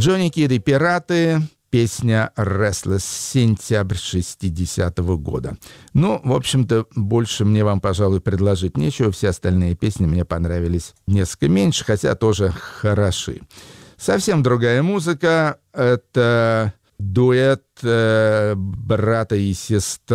Джонни Кид и «Пираты», песня «Restless», сентябрь 60-го года. Ну, в общем-то, больше мне вам, пожалуй, предложить нечего. Все остальные песни мне понравились несколько меньше, хотя тоже хороши. Совсем другая музыка. Это дуэт брата и сестры